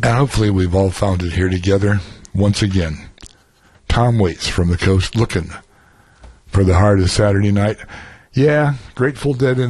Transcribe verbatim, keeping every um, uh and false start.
And hopefully we've all found it here together once again. Tom Waits from the coast looking for the heart of Saturday night. Yeah, Grateful Dead in